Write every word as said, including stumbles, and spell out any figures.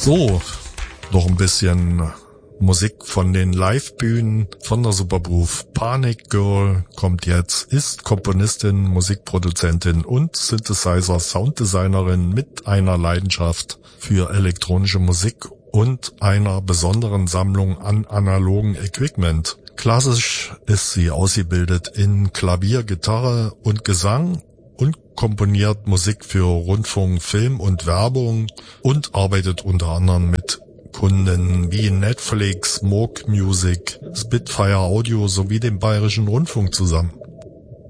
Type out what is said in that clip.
So, noch ein bisschen Musik von den Live-Bühnen von der Supergroove. Panic Girl kommt jetzt, ist Komponistin, Musikproduzentin und Synthesizer-Sounddesignerin mit einer Leidenschaft für elektronische Musik und einer besonderen Sammlung an analogen Equipment. Klassisch ist sie ausgebildet in Klavier, Gitarre und Gesang und komponiert Musik für Rundfunk, Film und Werbung und arbeitet unter anderem mit Kunden wie Netflix, Moog Music, Spitfire Audio sowie dem Bayerischen Rundfunk zusammen.